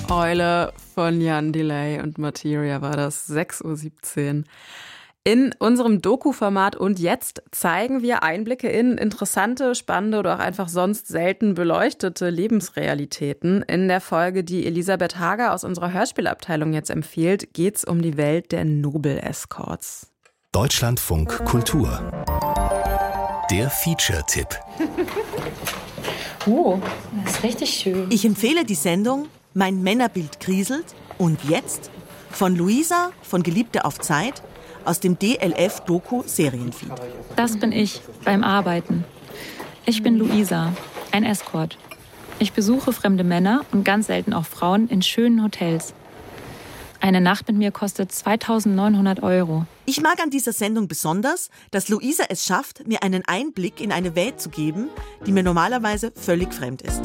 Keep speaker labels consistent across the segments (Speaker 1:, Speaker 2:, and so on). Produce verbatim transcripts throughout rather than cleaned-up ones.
Speaker 1: Eule von Jan Delay und Materia war das, sechs Uhr siebzehn. In unserem Doku-Format Und jetzt zeigen wir Einblicke in interessante, spannende oder auch einfach sonst selten beleuchtete Lebensrealitäten. In der Folge, die Elisabeth Hager aus unserer Hörspielabteilung jetzt empfiehlt, geht es um die Welt der Nobel-Escorts.
Speaker 2: Deutschlandfunk Kultur. Der Feature-Tipp.
Speaker 3: Oh, das ist richtig schön.
Speaker 4: Ich empfehle die Sendung Mein Männerbild kriselt und jetzt von Luisa von Geliebte auf Zeit aus dem D L F-Doku-Serienfeed.
Speaker 3: Das bin ich beim Arbeiten. Ich bin Luisa, ein Escort. Ich besuche fremde Männer und ganz selten auch Frauen in schönen Hotels. Eine Nacht mit mir kostet zweitausendneunhundert Euro.
Speaker 4: Ich mag an dieser Sendung besonders, dass Luisa es schafft, mir einen Einblick in eine Welt zu geben, die mir normalerweise völlig fremd ist.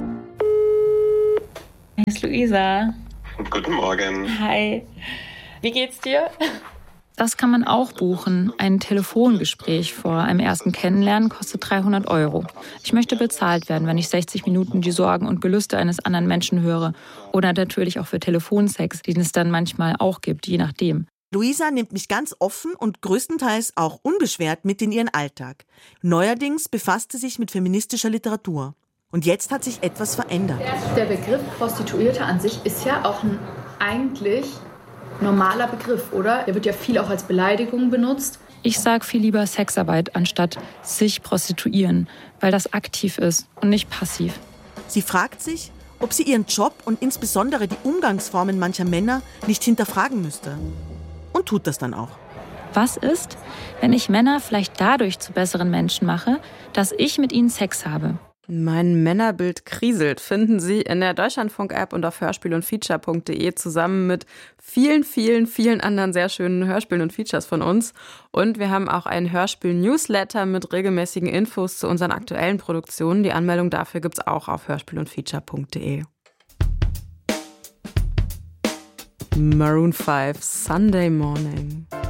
Speaker 3: Hier ist Luisa.
Speaker 5: Guten Morgen.
Speaker 3: Hi. Wie geht's dir? Das kann man auch buchen. Ein Telefongespräch vor einem ersten Kennenlernen kostet dreihundert Euro. Ich möchte bezahlt werden, wenn ich sechzig Minuten die Sorgen und Gelüste eines anderen Menschen höre. Oder natürlich auch für Telefonsex, den es dann manchmal auch gibt, je nachdem.
Speaker 4: Luisa nimmt mich ganz offen und größtenteils auch unbeschwert mit in ihren Alltag. Neuerdings befasst sie sich mit feministischer Literatur. Und jetzt hat sich etwas verändert.
Speaker 6: Der Begriff Prostituierte an sich ist ja auch ein eigentlich normaler Begriff, oder? Der wird ja viel auch als Beleidigung benutzt.
Speaker 3: Ich sage viel lieber Sexarbeit anstatt sich prostituieren, weil das aktiv ist und nicht passiv.
Speaker 4: Sie fragt sich, ob sie ihren Job und insbesondere die Umgangsformen mancher Männer nicht hinterfragen müsste. Und tut das dann auch.
Speaker 3: Was ist, wenn ich Männer vielleicht dadurch zu besseren Menschen mache, dass ich mit ihnen Sex habe?
Speaker 1: Mein Männerbild kriselt finden Sie in der Deutschlandfunk-App und auf hörspiel und feature punkt de zusammen mit vielen, vielen, vielen anderen sehr schönen Hörspielen und Features von uns. Und wir haben auch einen Hörspiel-Newsletter mit regelmäßigen Infos zu unseren aktuellen Produktionen. Die Anmeldung dafür gibt's auch auf hörspiel und feature punkt de. Maroon five, Sunday Morning.